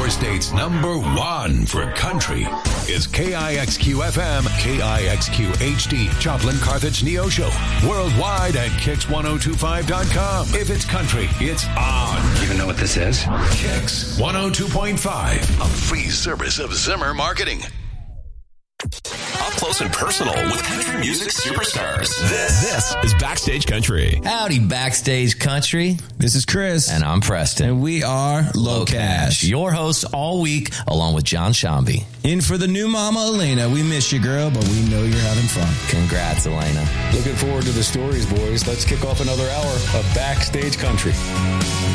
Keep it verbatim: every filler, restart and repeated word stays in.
Your state's number one for country is K I X Q F M, K I X Q H D, Joplin Carthage Neosho, worldwide at kicks ten twenty-five dot com. If it's country, it's on. You even know what this is? Kicks one oh two point five, a free service of Zimmer Marketing. Up close and personal with country music superstars. This, this is Backstage Country. Howdy, Backstage Country. This is Chris. And I'm Preston. And we are Low Cash. Your hosts all week, along with John Shambi. In for the new mama, Elena. We miss you, girl, but we know you're having fun. Congrats, Elena. Looking forward to the stories, boys. Let's kick off another hour of Backstage Country.